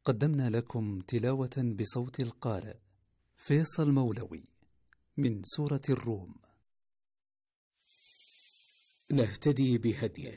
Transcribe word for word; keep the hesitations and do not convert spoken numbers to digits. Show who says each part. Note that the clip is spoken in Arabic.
Speaker 1: قدمنا لكم تلاوة بصوت القارئ فيصل مولوي من سورة الروم.
Speaker 2: نهتدي بهديه